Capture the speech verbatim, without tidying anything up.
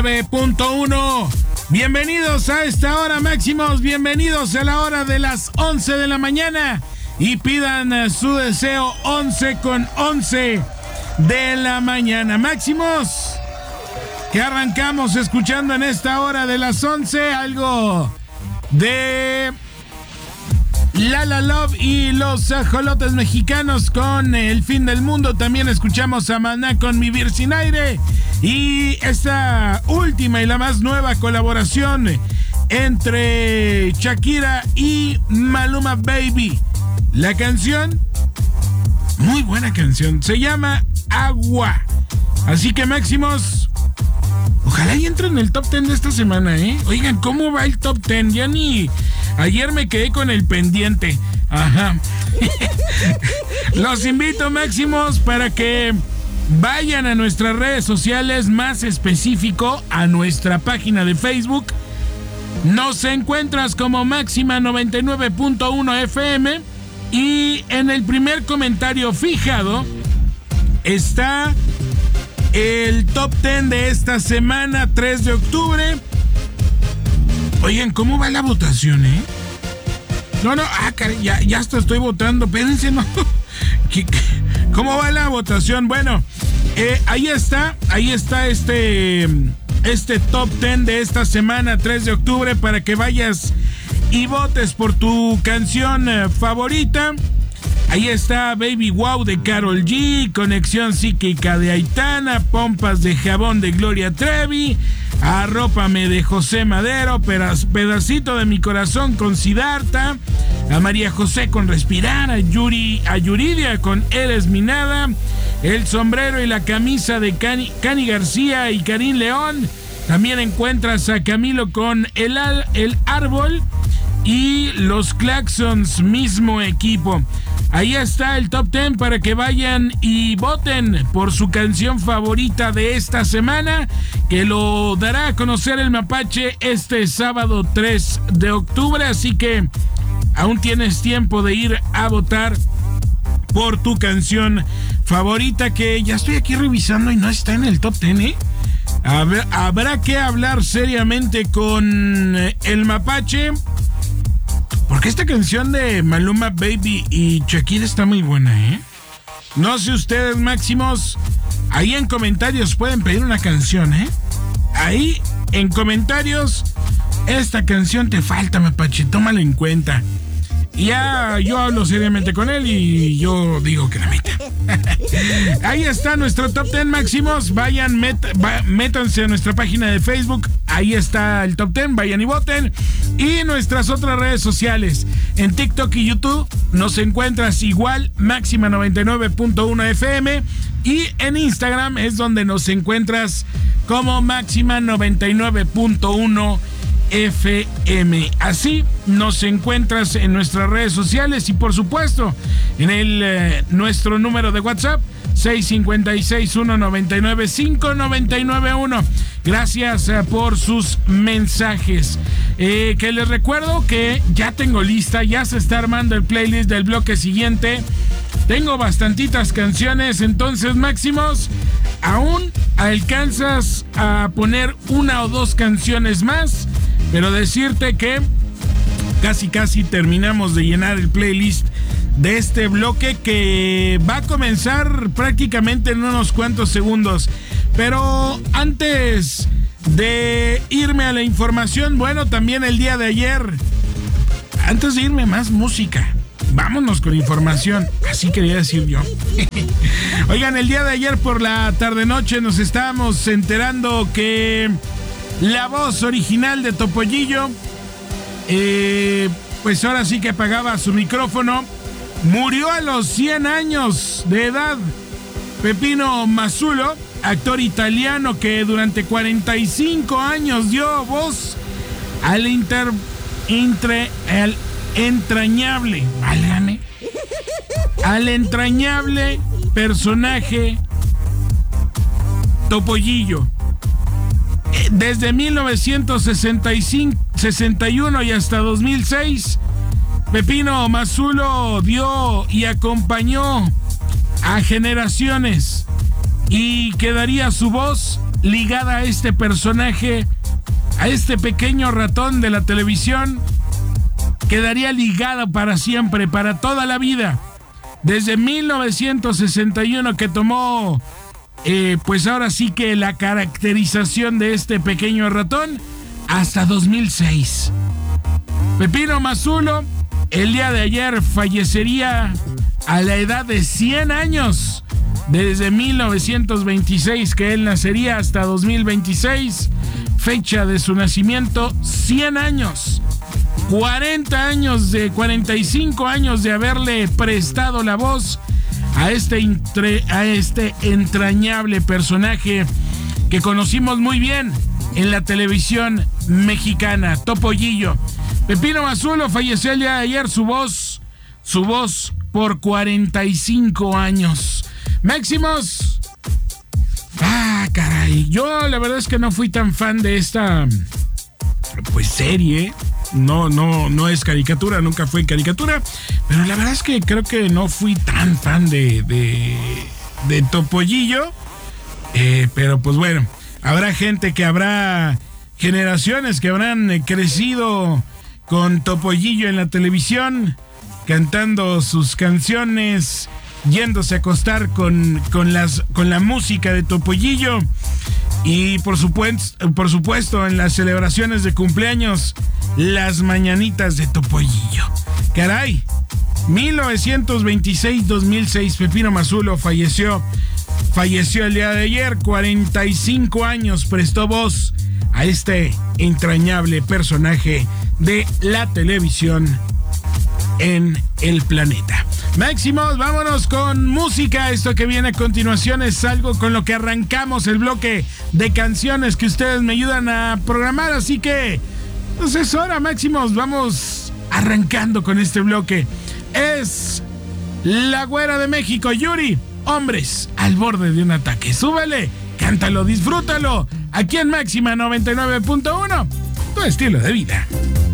nueve punto uno. Bienvenidos a esta hora, máximos. Bienvenidos a la hora de las once de la mañana. Y pidan su deseo once con once de la mañana. Máximos, que arrancamos escuchando en esta hora de las once algo de La La Love y los ajolotes mexicanos con El Fin del Mundo. También escuchamos a Maná con Vivir Sin Aire. Y esta última y la más nueva colaboración entre Shakira y Maluma Baby. La canción, muy buena canción, se llama Agua. Así que, máximos, ojalá y entre en el top ten de esta semana, ¿eh? Oigan, ¿cómo va el top ten? Ya ni... Ayer me quedé con el pendiente. Ajá. Los invito, máximos, para que vayan a nuestras redes sociales, más específico a nuestra página de Facebook. Nos encuentras como Máxima noventa y nueve punto uno F M y en el primer comentario fijado está el top ten de esta semana, tres de octubre. Oigan, ¿cómo va la votación, eh? No, no, ah, caray, ya, ya hasta estoy votando, espérense, ¿no? ¿Qué, qué? ¿Cómo va la votación? Bueno, eh, ahí está, ahí está este, este top ten de esta semana, tres de octubre, para que vayas y votes por tu canción eh, favorita. Ahí está Baby Wow de Karol G, Conexión Psíquica de Aitana, Pompas de Jabón de Gloria Trevi, Arrópame de José Madero, Pedacito de mi Corazón con Siddhartha, a María José con Respirar, a, Yuri, a Yuridia con Eres Mi Nada, El Sombrero y la Camisa de Cani, Cani García y Karim León. También encuentras a Camilo con El, el Árbol y Los Claxons, Mismo Equipo. Ahí está el top ten para que vayan y voten por su canción favorita de esta semana, que lo dará a conocer el Mapache este sábado tres de octubre. Así que aún tienes tiempo de ir a votar por tu canción favorita, que ya estoy aquí revisando y no está en el top ten, ¿eh? Habrá, habrá que hablar seriamente con el Mapache, porque esta canción de Maluma Baby y Shakira está muy buena, ¿eh? No sé ustedes, máximos, ahí en comentarios pueden pedir una canción, ¿eh? Ahí en comentarios, esta canción te falta, Mapache, tómala en cuenta. Y ya yo hablo seriamente con él y yo digo que la meta. Ahí está nuestro top ten, máximos. Vayan, met, va, métanse a nuestra página de Facebook. Ahí está el top ten, vayan y voten. Y nuestras otras redes sociales. En TikTok y YouTube nos encuentras igual, Máxima noventa y nueve punto uno F M. Y en Instagram es donde nos encuentras como Máxima noventa y nueve punto uno F M. Así nos encuentras en nuestras redes sociales y por supuesto en el eh, nuestro número de WhatsApp seis cinco seis, uno nueve nueve, cinco nueve nueve uno. Gracias eh, por sus mensajes. Eh, que les recuerdo que ya tengo lista, ya se está armando el playlist del bloque siguiente. Tengo bastantitas canciones, entonces, máximos, aún alcanzas a poner una o dos canciones más, pero decirte que casi casi terminamos de llenar el playlist de este bloque, que va a comenzar prácticamente en unos cuantos segundos. Pero antes de irme a la información, bueno, también el día de ayer, antes de irme, más música. Vámonos con información, así quería decir yo. Oigan, el día de ayer por la tarde-noche nos estábamos enterando que la voz original de Topollillo, eh, pues ahora sí que apagaba su micrófono. Murió a los cien años de edad. Pepino Mazzulo, actor italiano que durante cuarenta y cinco años dio voz al inter, entre, al entrañable, válgame, al entrañable personaje Topollillo. Desde mil novecientos sesenta y cinco, sesenta y uno y hasta dos mil seis, Pepino Mazzulo dio y acompañó a generaciones y quedaría su voz ligada a este personaje, a este pequeño ratón de la televisión, quedaría ligada para siempre, para toda la vida. Desde mil novecientos sesenta y uno que tomó, eh, pues ahora sí que la caracterización de este pequeño ratón, hasta dos mil seis. Pepino Mazulo, el día de ayer fallecería a la edad de cien años. Desde mil novecientos veintiséis que él nacería hasta dos mil veintiséis, fecha de su nacimiento, cien años. cuarenta años de, cuarenta y cinco años de haberle prestado la voz a este, entre, a este entrañable personaje que conocimos muy bien en la televisión mexicana, Topollillo. Pepino Mazulo falleció el día de ayer, su voz, su voz por cuarenta y cinco años. Máximos. Ah, caray. Yo la verdad es que no fui tan fan de esta, pues, serie. No, no, no es caricatura, nunca fue caricatura. Pero la verdad es que creo que no fui tan fan de, de, de Topollillo. Eh, pero pues bueno, habrá gente que habrá generaciones que habrán crecido con Topollillo en la televisión, cantando sus canciones, yéndose a acostar con, con, las, con la música de Topollillo. Y por supuesto, por supuesto, en las celebraciones de cumpleaños, las mañanitas de Topollillo. Caray, mil novecientos veintiséis dos mil seis, Pepino Mazulo falleció. Falleció el día de ayer, cuarenta y cinco años, prestó voz a este entrañable personaje de la televisión en el planeta. Máximos, vámonos con música. Esto que viene a continuación es algo con lo que arrancamos el bloque de canciones que ustedes me ayudan a programar. Así que, pues es hora, Máximos. Vamos arrancando con este bloque. Es La Güera de México, Yuri. Hombres al borde de un ataque. Súbele, cántalo, disfrútalo. Aquí en Máxima noventa y nueve punto uno, tu estilo de vida.